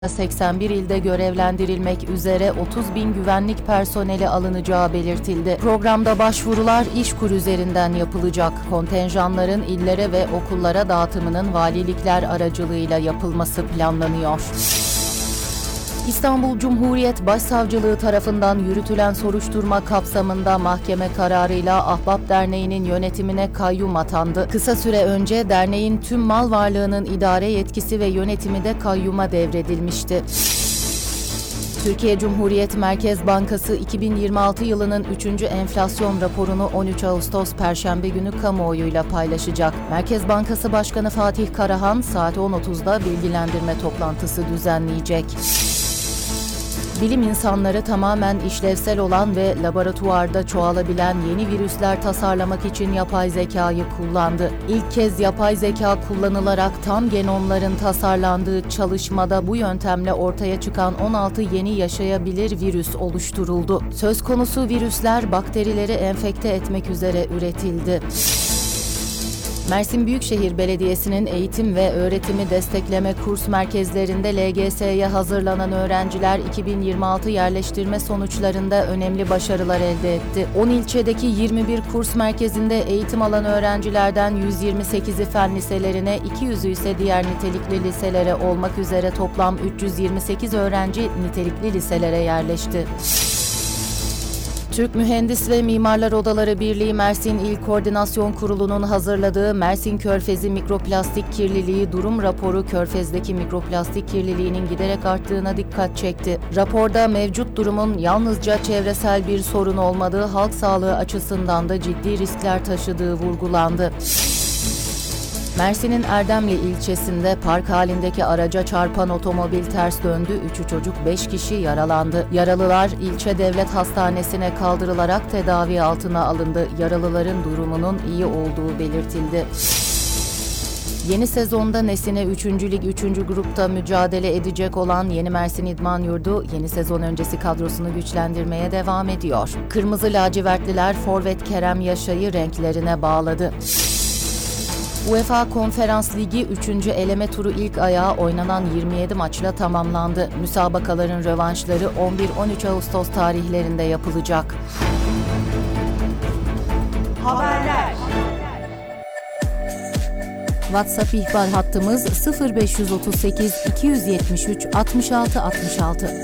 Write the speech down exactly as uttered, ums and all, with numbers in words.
seksen bir ilde görevlendirilmek üzere otuz bin güvenlik personeli alınacağı belirtildi. Programda başvurular İşkur üzerinden yapılacak. Kontenjanların illere ve okullara dağıtımının valilikler aracılığıyla yapılması planlanıyor. İstanbul Cumhuriyet Başsavcılığı tarafından yürütülen soruşturma kapsamında mahkeme kararıyla Ahbap Derneği'nin yönetimine kayyum atandı. Kısa süre önce derneğin tüm mal varlığının idare yetkisi ve yönetimi de kayyuma devredilmişti. Türkiye Cumhuriyet Merkez Bankası iki bin yirmi altı yılının üçüncü enflasyon raporunu on üç Ağustos Perşembe günü kamuoyuyla paylaşacak. Merkez Bankası Başkanı Fatih Karahan saat on otuzda bilgilendirme toplantısı düzenleyecek. Bilim insanları tamamen işlevsel olan ve laboratuvarda çoğalabilen yeni virüsler tasarlamak için yapay zekayı kullandı. İlk kez yapay zeka kullanılarak tam genomların tasarlandığı çalışmada bu yöntemle ortaya çıkan on altı yeni yaşayabilir virüs oluşturuldu. Söz konusu virüsler bakterileri enfekte etmek üzere üretildi. Mersin Büyükşehir Belediyesi'nin eğitim ve öğretimi destekleme kurs merkezlerinde L G S'ye hazırlanan öğrenciler iki bin yirmi altı yerleştirme sonuçlarında önemli başarılar elde etti. on ilçedeki yirmi bir kurs merkezinde eğitim alan öğrencilerden yüz yirmi sekizi fen liselerine, iki yüzü ise diğer nitelikli liselere olmak üzere toplam üç yüz yirmi sekiz öğrenci nitelikli liselere yerleşti. Türk Mühendis ve Mimarlar Odaları Birliği Mersin İl Koordinasyon Kurulu'nun hazırladığı Mersin Körfezi Mikroplastik Kirliliği Durum Raporu, Körfez'deki mikroplastik kirliliğinin giderek arttığına dikkat çekti. Raporda mevcut durumun yalnızca çevresel bir sorun olmadığı, halk sağlığı açısından da ciddi riskler taşıdığı vurgulandı. Mersin'in Erdemli ilçesinde park halindeki araca çarpan otomobil ters döndü. Üçü çocuk, beş kişi yaralandı. Yaralılar ilçe devlet hastanesine kaldırılarak tedavi altına alındı. Yaralıların durumunun iyi olduğu belirtildi. Yeni sezonda Nesine üçüncü Lig üçüncü grupta mücadele edecek olan Yeni Mersin İdman Yurdu, yeni sezon öncesi kadrosunu güçlendirmeye devam ediyor. Kırmızı lacivertliler forvet Kerem Yaşar'ı renklerine bağladı. UEFA Konferans Ligi üçüncü eleme turu ilk ayağı oynanan yirmi yedi maçla tamamlandı. Müsabakaların rövanşları on bir on üç Ağustos tarihlerinde yapılacak. Haberler. WhatsApp ihbar hattımız sıfır beş otuz sekiz iki yüz yetmiş üç altmış altı altmış altı.